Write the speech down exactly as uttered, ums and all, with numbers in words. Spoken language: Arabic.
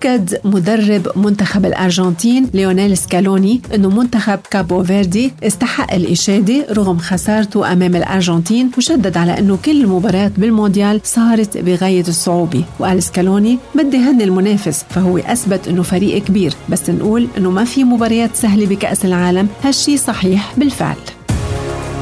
أكد مدرب منتخب الأرجنتين ليونيل سكالوني أنه منتخب كابو فيردي استحق الإشادة رغم خسارته أمام الأرجنتين، وشدد على أنه كل المباريات بالمونديال صارت بغاية الصعوبة. وقال سكالوني بدي هني المنافس، فهو أثبت أنه فريق كبير، بس نقول أنه ما في مباريات سهلة بكأس العالم. هالشي صحيح بالفعل.